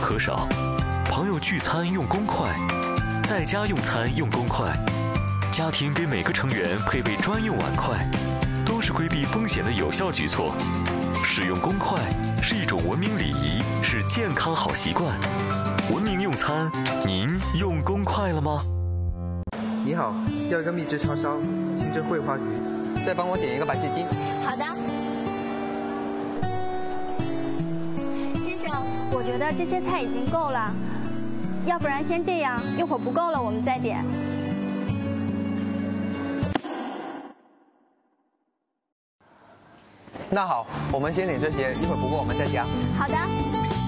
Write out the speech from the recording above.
可少，朋友聚餐用公筷，在家用餐用公筷，家庭给每个成员配备专用碗筷，都是规避风险的有效举措。使用公筷是一种文明礼仪，是健康好习惯。文明用餐，您用公筷了吗？ 你好，要一个秘制叉烧，清蒸桂花鱼， 再帮我点一个白切鸡。 好的。先生，我觉得这些菜已经够了，要不然先这样，一会儿不够了我们再点。 那好，我们先点这些，一会儿不够我们再加。 好的。